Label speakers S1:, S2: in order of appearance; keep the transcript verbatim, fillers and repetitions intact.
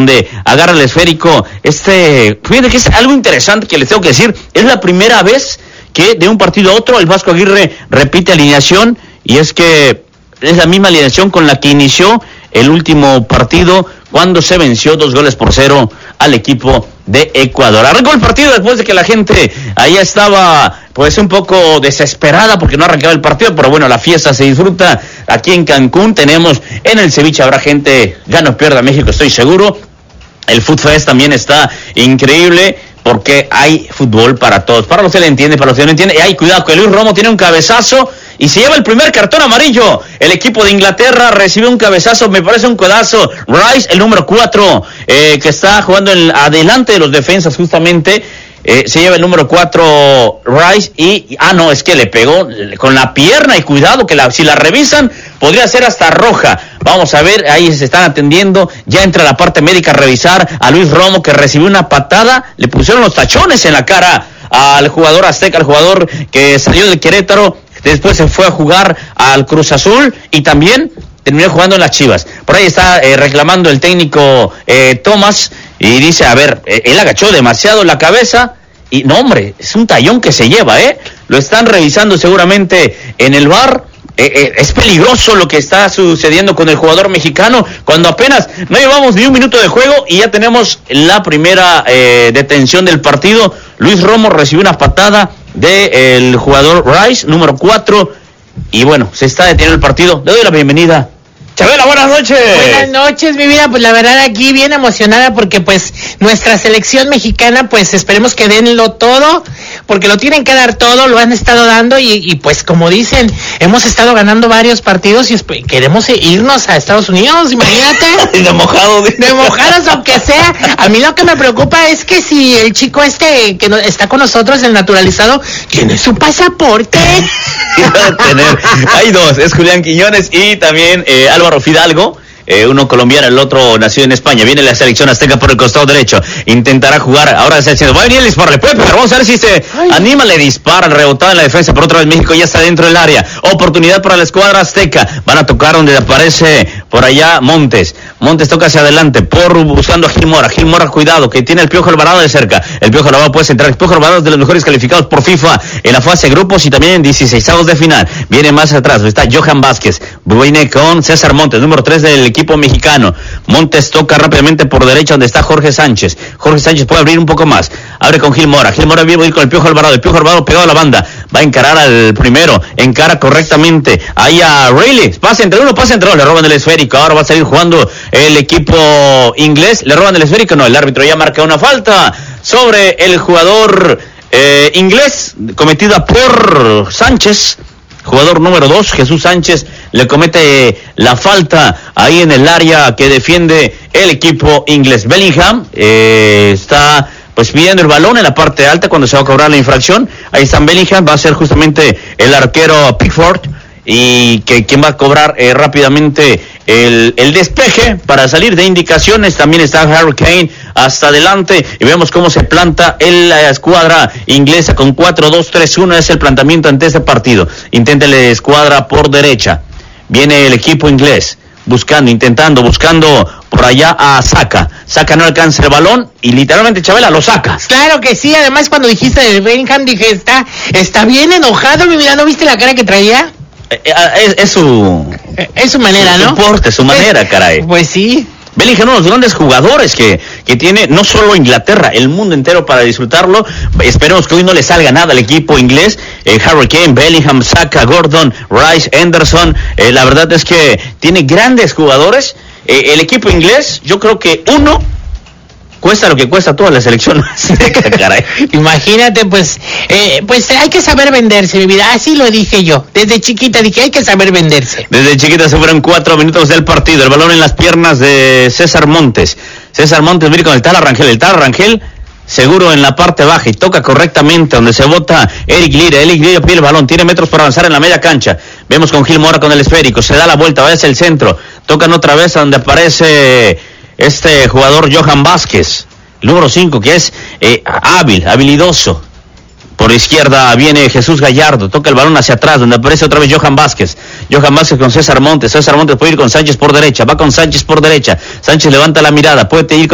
S1: donde agarra el esférico. Este, fíjate que es algo interesante que les tengo que decir, es la primera vez que de un partido a otro el Vasco Aguirre repite alineación, y es que es la misma alineación con la que inició el último partido cuando se venció dos goles por cero al equipo de Ecuador. Arrancó el partido después de que la gente allá estaba pues un poco desesperada porque no arrancaba el partido, pero bueno, la fiesta se disfruta aquí en Cancún. Tenemos en el ceviche, habrá gente, ya no pierda México, estoy seguro. El Food Fest también está increíble porque hay fútbol para todos, para los que le entienden, para los que no entienden. Y hay cuidado, que Luis Romo tiene un cabezazo y se lleva el primer cartón amarillo. El equipo de Inglaterra recibe un cabezazo, me parece un codazo. Rice, el número cuatro, eh, que está jugando en, adelante de los defensas justamente, eh, se lleva el número cuatro Rice y, ah no, es que le pegó con la pierna, y cuidado que la, si la revisan podría ser hasta roja. Vamos a ver, ahí se están atendiendo, ya entra la parte médica a revisar a Luis Romo, que recibió una patada, le pusieron los tachones en la cara al jugador azteca, al jugador que salió del Querétaro. Después se fue a jugar al Cruz Azul y también terminó jugando en las Chivas. Por ahí está eh, reclamando el técnico eh, Thomas, y dice, a ver, eh, él agachó demasiado la cabeza y no, hombre, es un tallón que se lleva, ¿eh? Lo están revisando seguramente en el V A R. Eh, eh, es peligroso lo que está sucediendo con el jugador mexicano cuando apenas no llevamos ni un minuto de juego y ya tenemos la primera eh, detención del partido. Luis Romo recibió una patada del jugador Rice, número cuatro, y bueno, se está deteniendo el partido. Le doy la bienvenida. Chabela, buenas noches.
S2: Buenas noches, mi vida. Pues la verdad aquí bien emocionada porque pues nuestra selección mexicana, pues esperemos que denlo todo, porque lo tienen que dar todo, lo han estado dando y, y pues como dicen, hemos estado ganando varios partidos y esp- queremos irnos a Estados Unidos, imagínate.
S1: de mojado.
S2: De mojados, aunque sea. A mí lo que me preocupa es que si el chico este que no, está con nosotros, el naturalizado, tiene su pasaporte.
S1: tener. Hay dos, es Julián Quiñones y también eh, Álvaro Fidalgo, eh, uno colombiano, el otro nacido en España. Viene la selección azteca por el costado derecho, intentará jugar, ahora se haciendo, va a venir el disparo, le puede pegar, vamos a ver si se Ay. anima, le dispara, rebotada en la defensa, por otra vez México ya está dentro del área, oportunidad para la escuadra azteca, van a tocar donde aparece por allá Montes, Montes toca hacia adelante, por buscando a Gil Mora, Gil Mora, cuidado, que tiene el Piojo Alvarado de cerca, el Piojo Alvarado puede centrar, el Piojo Alvarado es de los mejores calificados por FIFA en la fase de grupos y también en dieciseisavos de final, viene más atrás, está Johan Vázquez, viene con César Montes, número tres del equipo mexicano. Montes toca rápidamente por derecha donde está Jorge Sánchez. Jorge Sánchez puede abrir un poco más. Abre con Gil Mora. Gil Mora viene a ir con el Piojo Alvarado. El Piojo Alvarado pegado a la banda. Va a encarar al primero. Encara correctamente. Ahí a Rayleigh. Pasa entre uno, pasa entre dos. Le roban el esférico. Ahora va a salir jugando el equipo inglés. Le roban el esférico. No, el árbitro ya marca una falta sobre el jugador eh, inglés cometida por Sánchez. Jugador número dos, Jesús Sánchez, le comete la falta ahí en el área que defiende el equipo inglés. Bellingham eh, está pues pidiendo el balón en la parte alta cuando se va a cobrar la infracción. Ahí está Bellingham, va a ser justamente el arquero Pickford, y que quien va a cobrar eh, rápidamente el, el despeje para salir de indicaciones. También está Harry Kane hasta adelante y vemos cómo se planta en la escuadra inglesa con cuatro dos tres uno. Es el planteamiento ante este partido. Intenta la escuadra por derecha, viene el equipo inglés buscando, intentando, buscando por allá a Saka. Saka no alcanza el balón y literalmente, Chabela, lo saca.
S2: Claro que sí, además cuando dijiste de Bellingham dije, está, está bien enojado, mi vida, ¿no viste la cara que traía?
S1: Es, es su...
S2: Es su manera,
S1: su
S2: ¿no?
S1: Deporte, su manera, caray.
S2: Pues sí.
S1: Bellingham, uno de los grandes jugadores que, que tiene no solo Inglaterra, el mundo entero para disfrutarlo. Esperemos que hoy no le salga nada al equipo inglés. Eh, Harry Kane, Bellingham, Saka, Gordon, Rice, Henderson. Eh, la verdad es que tiene grandes jugadores. Eh, el equipo inglés, yo creo que uno... cuesta lo que cuesta toda la selección. Caray.
S2: Imagínate, pues, eh, pues hay que saber venderse, mi vida. Así lo dije yo. Desde chiquita dije, hay que saber venderse.
S1: Desde chiquita se fueron cuatro minutos del partido. El balón en las piernas de César Montes. César Montes viene con el Tala Rangel. El Tala Rangel seguro en la parte baja y toca correctamente donde se bota Eric Lira. Eric Lira pide el balón, tiene metros para avanzar en la media cancha. Vemos con Gil Mora con el esférico. Se da la vuelta, va hacia el centro. Tocan otra vez a donde aparece este jugador Johan Vázquez, el número cinco, que es eh, hábil, habilidoso. Por izquierda viene Jesús Gallardo, toca el balón hacia atrás, donde aparece otra vez Johan Vázquez. Johan Vázquez con César Montes. César Montes puede ir con Sánchez por derecha, va con Sánchez por derecha. Sánchez levanta la mirada, puede ir con